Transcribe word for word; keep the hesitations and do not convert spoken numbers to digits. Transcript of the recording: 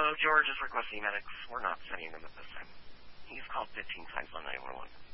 Hello, George is requesting medics. We're not sending them at this time. He's called fifteen times on nine one one.